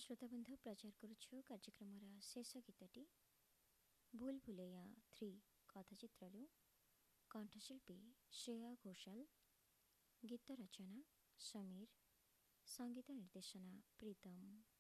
श्रोताबंधु प्रचार करुछु कार्यक्रमर शेष गीतटी भूल भुलैया 3 कथाचित्रु कंठशिल्पी श्रेया घोषाल, गीत रचना समीर, संगीत निर्देशना प्रीतम।